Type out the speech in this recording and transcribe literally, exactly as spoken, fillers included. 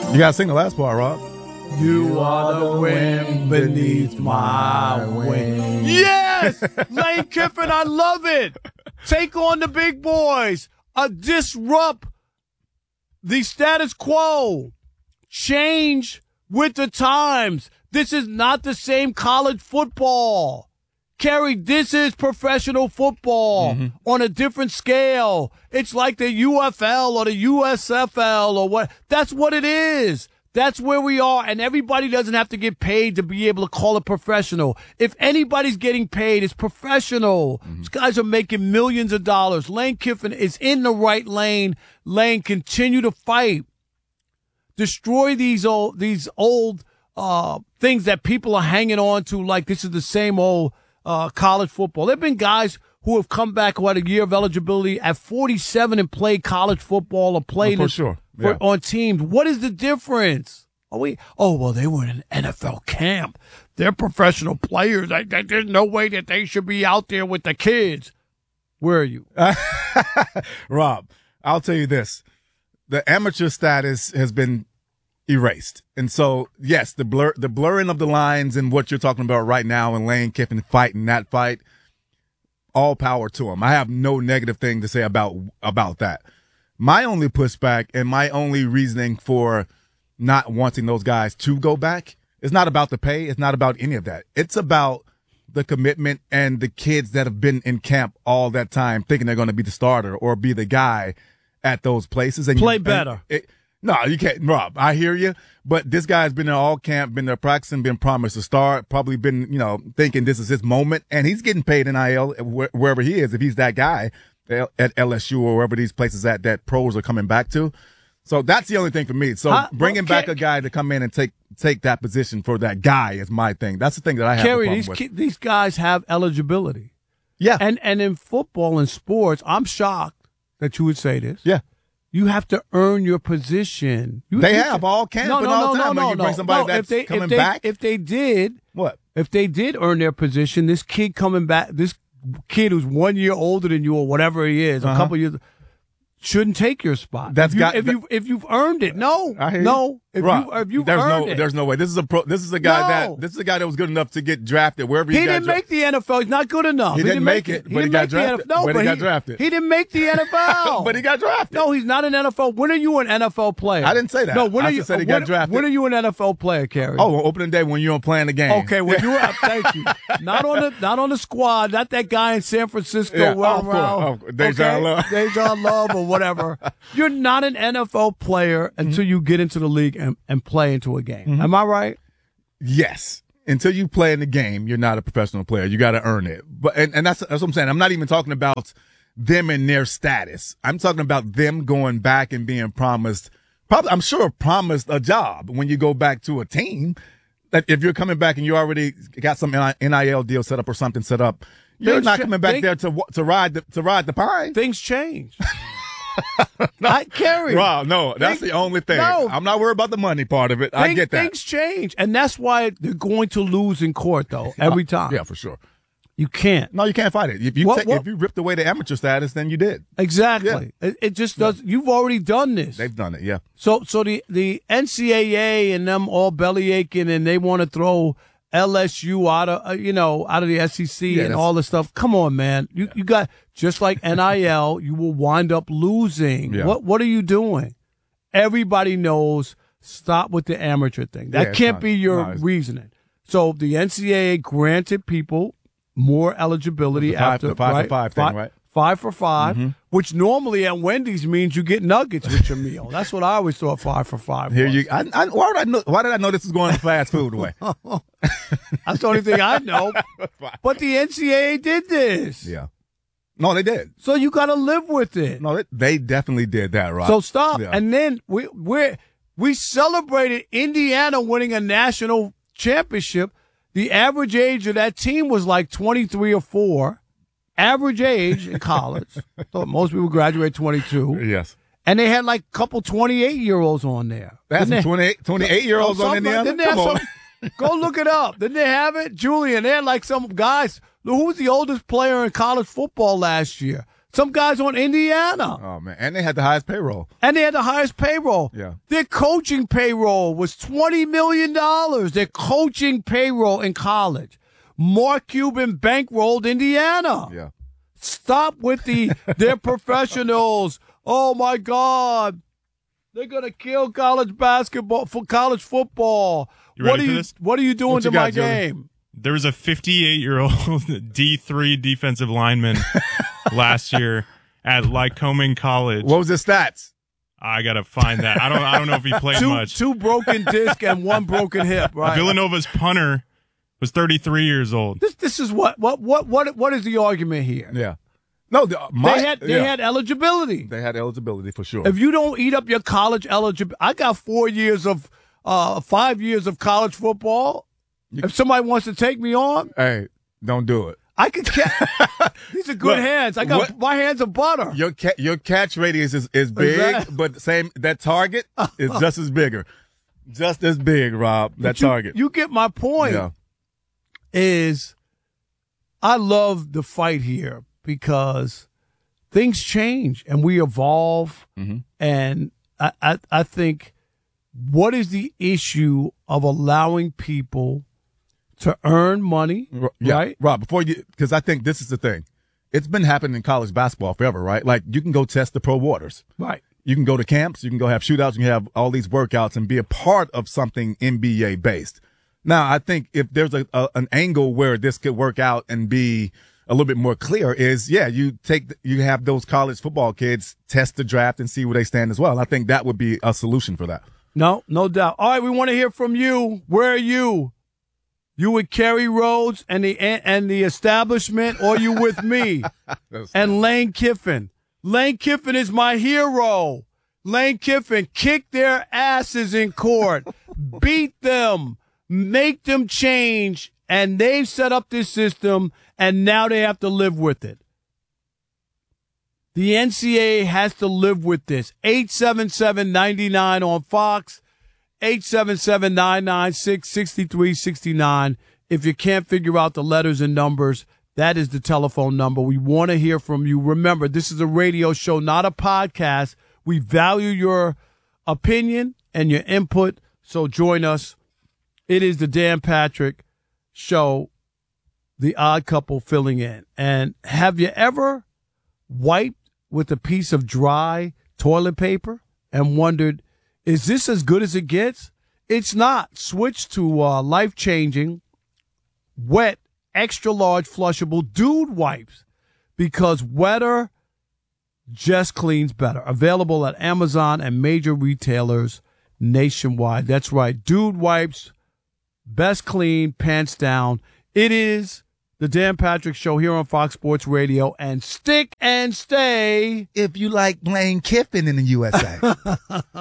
You got to sing the last part, Rob. You are the wind beneath my wings. Yes! Lane Kiffin, I love it. Take on the big boys. Uh, disrupt the status quo. Change with the times. This is not the same college football. Kerry, this is professional football mm-hmm. on a different scale. It's like the U F L or the U S F L or what. That's what it is. That's where we are, and everybody doesn't have to get paid to be able to call it professional. If anybody's getting paid, it's professional. Mm-hmm. These guys are making millions of dollars. Lane Kiffin is in the right lane. Lane, continue to fight. Destroy these old, these old uh, things that people are hanging on to like this is the same old uh, college football. There have been guys who have come back who had a year of eligibility at forty-seven and played college football or played oh, for in, sure. for, yeah. on teams. What is the difference? Are we? Oh, well, they were in an N F L camp. They're professional players. I, I, there's no way that they should be out there with the kids. Where are you? Rob, I'll tell you this. The amateur status has been erased. And so, yes, the blur, the blurring of the lines and what you're talking about right now and Lane Kiffin fighting that fight, all power to him. I have no negative thing to say about about that. My only pushback and my only reasoning for not wanting those guys to go back is not about the pay. It's not about any of that. It's about the commitment and the kids that have been in camp all that time thinking they're going to be the starter or be the guy at those places. And Play you, better. And it, no, you can't, Rob. I hear you, but this guy's been in all camp, been there practicing, been promised to start, probably been, you know, thinking this is his moment, and he's getting paid N I L wh- wherever he is if he's that guy at L S U or wherever these places at that pros are coming back to. So that's the only thing for me. So huh? bringing well, back a guy to come in and take take that position for that guy is my thing. That's the thing that I have Kerry, a problem these with. Ki- these guys have eligibility. Yeah, and and in football and sports, I'm shocked that you would say this. Yeah. You have to earn your position. You, they you have all camp no, and no, all no, time. No, when no, you bring no. somebody no, that's if they, coming if they, back. If they did, what? If they did earn their position, this kid coming back, this kid who's one year older than you or whatever he is, uh-huh. a couple years, shouldn't take your spot. That's if, you, got, if that, you if you've earned it. No, I hear no. You. If Rob, you if you've there's earned no it, there's no way. This is a pro. This is a guy no. that this is a guy that was good enough to get drafted wherever he, he got didn't dra- make the N F L. He's not good enough. He, he didn't make it, it. but he, he got drafted. No, but, but he got he, drafted. He didn't make the N F L. But he got drafted. No, he's not an N F L. When are you an N F L player? I didn't say that. No, when I are you? said he when, got drafted. When are you an N F L player, Kerry? Oh, well, opening day when you're playing the game. Okay, when you were. Thank you. Not on the not on the squad. Not that guy in San Francisco. Yeah, well, oh, around. Oh, Dejan okay? Love. Dejan Love or whatever. You're not an N F L player until mm-hmm. you get into the league and, and play into a game. Mm-hmm. Am I right? Yes. Until you play in the game, you're not a professional player. You got to earn it. But and, and that's, that's what I'm saying. I'm not even talking about them and their status. I'm talking about them going back and being promised, probably, I'm sure promised a job when you go back to a team. That if you're coming back and you already got some N I L deal set up or something set up, you're things not coming back ch- there to to ride the, to ride the pine. Things change. no, I carry. Wow, no, that's things, the only thing. No, I'm not worried about the money part of it. Things, I get that. Things change, and that's why they're going to lose in court, though, every time. Yeah, for sure. You can't. No, you can't fight it. If you what, take, what? if you ripped away the amateur status, then you did. Exactly. Yeah. It, it just does. Yeah. You've already done this. They've done it. Yeah. So, so the the N C double A and them all belly aching, and they want to throw L S U out of uh, you know out of the S E C yeah, and all this stuff. Come on, man. You yeah. you got just like N I L. You will wind up losing. Yeah. What what are you doing? Everybody knows. Stop with the amateur thing. That yeah, can't not, be your no, reasoning. So the N C double A granted people more eligibility the five, after the five right? for five five, thing, right? Five for five, mm-hmm. which normally at Wendy's means you get nuggets with your meal. That's what I always thought five for five Here was. you, I, I, why, did I know, why did I know this was going the fast food way? That's the only thing I know. But the N C double A did this. Yeah. No, they did. So you got to live with it. No, they, they definitely did that, right? So stop. Yeah. And then we we we celebrated Indiana winning a national championship. The average age of that team was like twenty-three or four. Average age in college. So most people graduate twenty-two. Yes. And they had like a couple twenty-eight-year-olds on there. That's some twenty-eight, twenty-eight-year-olds on Indiana? Like, Come on. Some, go look it up. Didn't they have it? Julian, they had like some guys. Who was the oldest player in college football last year? Some guys on Indiana. Oh, man. And they had the highest payroll. And they had the highest payroll. Yeah. Their coaching payroll was twenty million dollars. Their coaching payroll in college. Mark Cuban bankrolled Indiana. Yeah. Stop with the, they're professionals. Oh, my God. They're going to kill college basketball for college football. You what ready are for you, this? What are you doing What to you got, my Jody? game? There was a fifty-eight-year-old D three defensive lineman last year at Lycoming College. What was his stats? I gotta find that. I don't. I don't know if he played Two, much. two broken disc and one broken hip, right? Villanova's punter was thirty-three years old. This this is what what what what what is the argument here? Yeah. No, the, my, They had they yeah. had eligibility. They had eligibility for sure. If you don't eat up your college eligibility, I got four years of uh five years of college football. If somebody wants to take me on, Hey, don't do it. I could catch. These are good Look, hands. I got what- my hands are butter. Your ca- your catch radius is, is big, that- but same that target is just as bigger. Just as big, Rob, that But you, target. You get my point. Yeah. Is I love the fight here because things change and we evolve. Mm-hmm. And I, I, I think what is the issue of allowing people to earn money, R- yeah, right? Rob, before you, because I think this is the thing. It's been happening in college basketball forever, right? Like you can go test the pro waters. Right. You can go to camps. You can go have shootouts. You can have all these workouts and be a part of something N B A based. Now, I think if there's a, a an angle where this could work out and be a little bit more clear is, yeah, you take, you have those college football kids test the draft and see where they stand as well. I think that would be a solution for that. No, no doubt. All right, we want to hear from you. Where are you? You with Kerry Rhodes and the and the establishment, or you with me and Lane Kiffin? Lane Kiffin is my hero. Lane Kiffin kicked their asses in court, beat them, make them change, and they've set up this system, and now they have to live with it. The N C double A has to live with this. eight seven seven, nine nine on Fox. eight seven seven, nine nine six, six three six nine. If you can't figure out the letters and numbers, that is the telephone number. We want to hear from you. Remember, this is a radio show, not a podcast. We value your opinion and your input, so join us. It is the Dan Patrick Show, the odd couple filling in. And have you ever wiped with a piece of dry toilet paper and wondered, is this as good as it gets? It's not. Switch to uh, life-changing, wet, extra-large flushable Dude wipes because wetter just cleans better. Available at Amazon and major retailers nationwide. That's right. Dude wipes, best clean, pants down. It is the Dan Patrick Show here on Fox Sports Radio, and stick and stay. If you like Lane Kiffin in the U S A.